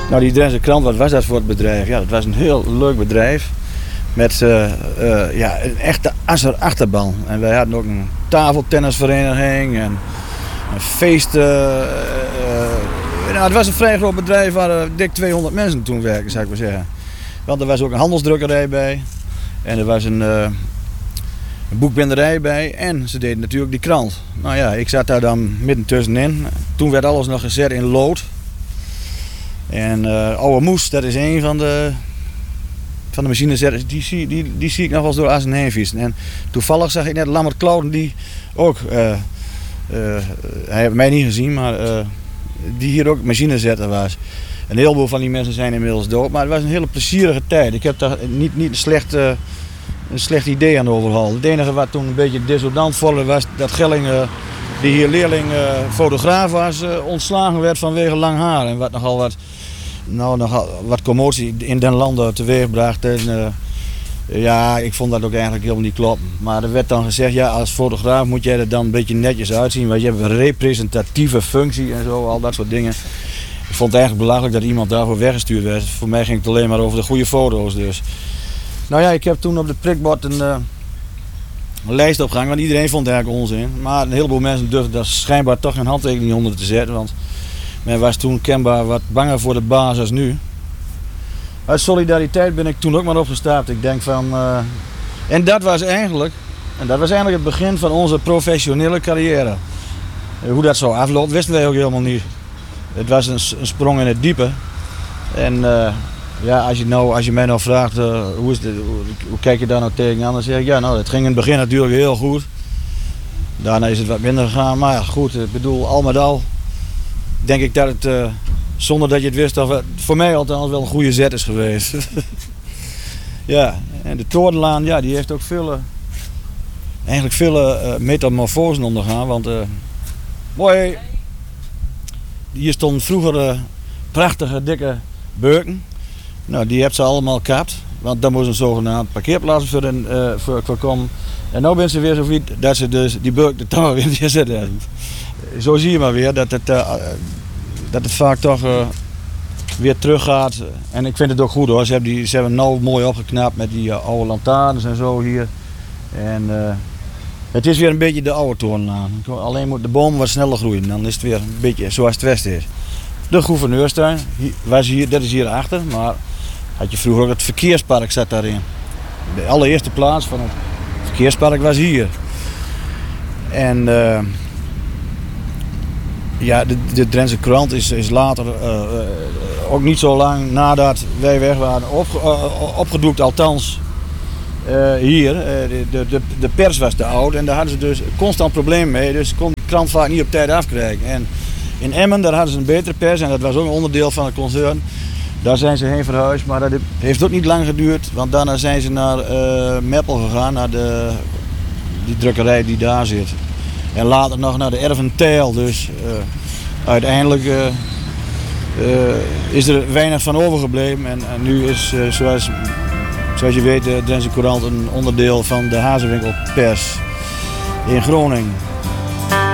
Nou, die Drentse krant, wat was dat voor het bedrijf? Ja, dat was een heel leuk bedrijf. Met een echte achterban. En wij hadden ook een tafeltennisvereniging en een feest. Het was een vrij groot bedrijf waar dik 200 mensen toen werkten, zou ik maar zeggen. Want er was ook een handelsdrukkerij bij. En er was een boekbinderij bij. En ze deden natuurlijk die krant. Nou ja, ik zat daar dan midden tussenin. Toen werd alles nog gezet in lood. En Oude Moes, dat is een van de machinezetters, die zie ik nog wel eens door Assen heen fietsen. En toevallig zag ik net Lammert Klouden, die ook, hij heeft mij niet gezien, maar die hier ook machinezetter was. Een heleboel van die mensen zijn inmiddels dood, maar het was een hele plezierige tijd. Ik heb daar niet een slecht idee aan overgehouden. Het enige wat toen een beetje dissonant vond was dat Gelling, die hier leerling fotograaf was, ontslagen werd vanwege lang haar. En wat nogal wat commotie in den landen teweegbracht. En ja, ik vond dat ook eigenlijk helemaal niet kloppen. Maar er werd dan gezegd, ja, als fotograaf moet jij er dan een beetje netjes uitzien. Want je hebt een representatieve functie en zo, al dat soort dingen. Ik vond het eigenlijk belachelijk dat iemand daarvoor weggestuurd werd. Voor mij ging het alleen maar over de goede foto's dus. Nou ja, ik heb toen op het prikbord een lijst opgehangen, want iedereen vond het eigenlijk onzin. Maar een heleboel mensen durfden daar schijnbaar toch geen handtekening onder te zetten. Want men was toen kenbaar wat banger voor de baas als nu. Uit solidariteit ben ik toen ook maar opgestapt. Ik denk van... En dat was eigenlijk het begin van onze professionele carrière. Hoe dat zo afloopt, wisten wij ook helemaal niet. Het was een sprong in het diepe. En ja, als je mij nou vraagt, hoe kijk je daar nou tegenaan? Dan zeg ik, ja, nou, het ging in het begin natuurlijk heel goed. Daarna is het wat minder gegaan. Maar ja, goed, ik bedoel, al met al denk ik dat het, zonder dat je het wist, voor mij althans wel een goede zet is geweest. Ja, en de Torenlaan, ja, die heeft ook veel metamorfosen ondergaan. Want mooi, hier stonden vroeger prachtige, dikke beuken. Nou, die heeft ze allemaal gekapt. Want daar moest een zogenaamd parkeerplaats voor komen. En nu zijn ze weer zo viet dat ze dus die beuk de touw weer zetten. Zo zie je maar weer dat het vaak toch weer teruggaat. En ik vind het ook goed hoor. Ze hebben nou mooi opgeknapt met die oude lantaarns en zo hier. En het is weer een beetje de oude Torenlaan. Alleen moet de bomen wat sneller groeien. Dan is het weer een beetje zoals het westen is. De gouverneurstuin, dat is hier achter. Maar had je vroeger ook het verkeerspark zat daarin. De allereerste plaats van het verkeerspark was hier. En ja, de Drentse krant is later, ook niet zo lang nadat wij weg waren, opgedoekt althans hier. De pers was te oud en daar hadden ze dus constant probleem mee. Dus ze konden de krant vaak niet op tijd afkrijgen. En in Emmen daar hadden ze een betere pers en dat was ook een onderdeel van het concern. Daar zijn ze heen verhuisd, maar dat heeft ook niet lang geduurd. Want daarna zijn ze naar Meppel gegaan, naar die drukkerij die daar zit. En later nog naar de Erventeil. Dus uiteindelijk is er weinig van overgebleven. En nu is, zoals je weet, de Drentse Courant een onderdeel van de Hazewinkel Pers in Groningen.